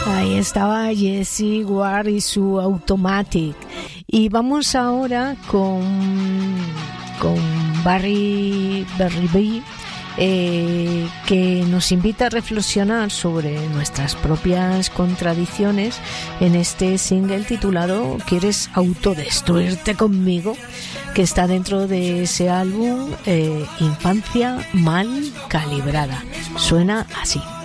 Ahí estaba Jessie Ward y su Automatic. Y vamos ahora con Barry B, que nos invita a reflexionar sobre nuestras propias contradicciones en este single titulado ¿Quieres autodestruirte conmigo?, que está dentro de ese álbum Infancia mal calibrada. Suena así.